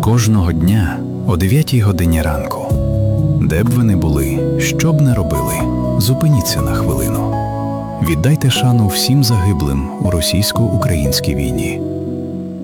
Кожного дня о 9 годині ранку. Де б ви не були, що б не робили, зупиніться на хвилину. Віддайте шану всім загиблим у російсько-українській війні.